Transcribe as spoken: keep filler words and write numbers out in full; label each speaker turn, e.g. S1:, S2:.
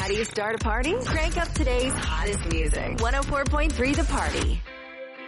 S1: How do you start a party? Crank up today's hottest music. one oh four point three The Party.